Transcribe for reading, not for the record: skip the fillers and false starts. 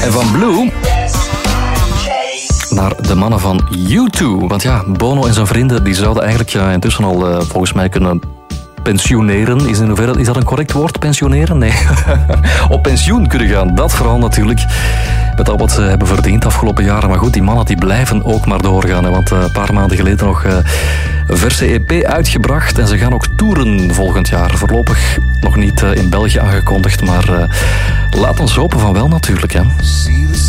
En van Blue naar de mannen van U2. Want ja, Bono en zijn vrienden die zouden eigenlijk intussen al volgens mij kunnen pensioneren. Is dat een correct woord, pensioneren? Nee. Op pensioen kunnen gaan, dat vooral natuurlijk. Met al wat ze hebben verdiend de afgelopen jaren. Maar goed, die mannen die blijven ook maar doorgaan. Hè, want een paar maanden geleden nog een verse EP uitgebracht. En ze gaan ook toeren volgend jaar. Voorlopig nog niet in België aangekondigd. Maar laat ons hopen van wel natuurlijk. Hè.